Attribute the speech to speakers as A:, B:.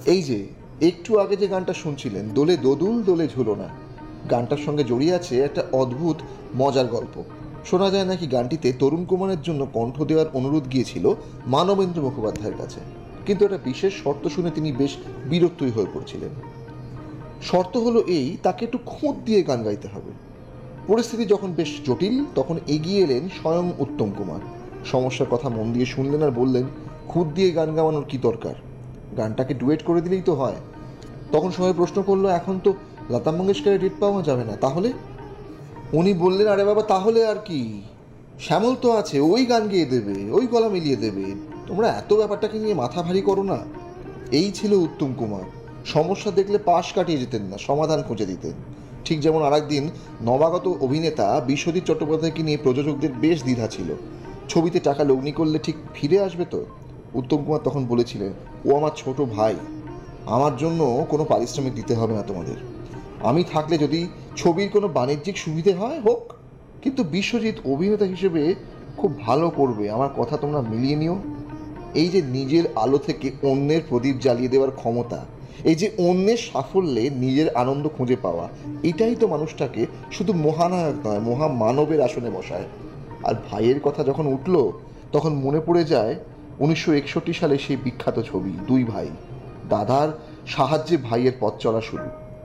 A: এই যে একটু আগে যে গানটা শুনছিলেন, দোলে দোদুল দোলে ঝুলো না, গানটার সঙ্গে জড়িয়ে আছে একটা অদ্ভুত মজার গল্প। শোনা যায় নাকি গানটিতে তরুণ কুমারের জন্য কণ্ঠ দেওয়ার অনুরোধ গিয়েছিল মানবেন্দ্র মুখোপাধ্যায়ের কাছে, কিন্তু একটা বিশেষ শর্ত শুনে তিনি বেশ বিরক্তই হয়ে পড়ছিলেন। শর্ত হলো এই, তাকে একটু খুঁত দিয়ে গান গাইতে হবে। পরিস্থিতি যখন বেশ জটিল, তখন এগিয়ে এলেন স্বয়ং উত্তম কুমার। সমস্যার কথা মন দিয়ে শুনলেন আর বললেন, খুঁত দিয়ে গান গাওয়ানোর কি দরকার, গানটাকে ডুয়েট করে দিলেই তো হয়। তখন সবাই প্রশ্ন করলো, এখন তো লতা মঙ্গেশকরের ডেট পাওয়া যাবে না, তাহলে? উনি বললেন, আরে বাবা তাহলে আর কি, শ্যামল তো আছে, ওই গান গেয়ে দেবে, ওই গলা মিলিয়ে দেবে, তোমরা এত ব্যাপারটাকে নিয়ে মাথা ভারী করো না। এই ছিল উত্তম কুমার। সমস্যা দেখলে পাশ কাটিয়ে যেতেন না, সমাধান খুঁজে দিতেন। ঠিক যেমন আর একদিন নবাগত অভিনেতা বিশ্বজিৎ চট্টোপাধ্যায়কে নিয়ে প্রযোজকদের বেশ দ্বিধা ছিল, ছবিতে টাকা লগ্নি করলে ঠিক ফিরে আসবে তো। উত্তম কুমার তখন বলেছিলেন, ও আমার ছোট ভাই, আমার জন্য কোনো পারিশ্রমিক দিতে হবে না তোমাদের। আমি থাকলে যদি ছবির কোনো বাণিজ্যিক সুবিধে হয় হোক, কিন্তু বিশ্বজিৎ অভিনেতা হিসেবে খুব ভালো করবে, আমার কথা তোমরা মিলিয়ে নিও। এই যে নিজের আলো থেকে অন্যের প্রদীপ জ্বালিয়ে দেওয়ার ক্ষমতা, এই যে অন্যের সাফল্যে নিজের আনন্দ খুঁজে পাওয়া, এটাই তো মানুষটাকে শুধু মহানায়ক নয়, মহামানবের আসনে বসায়। আর ভাইয়ের কথা যখন উঠল, তখন মনে পড়ে যায় 1961 সালে সেই বিখ্যাত ছবি দুই ভাই। দাদার সাহায্যে ভাইয়ের পথ চলা শুরু।